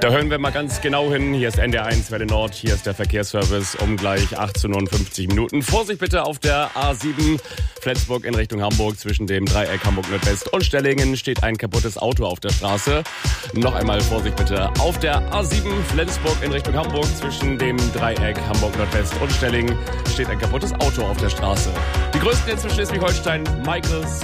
Da hören wir mal ganz genau hin. Hier ist NDR1 Welle Nord, hier ist der Verkehrsservice um gleich 18:59. Vorsicht bitte auf der A7 Flensburg in Richtung Hamburg. Zwischen dem Dreieck Hamburg Nordwest und Stellingen steht ein kaputtes Auto auf der Straße. Noch einmal Vorsicht bitte auf der A7 Flensburg in Richtung Hamburg. Zwischen dem Dreieck Hamburg Nordwest und Stellingen steht ein kaputtes Auto auf der Straße. Die größten jetzt für Schleswig-Holstein, Michael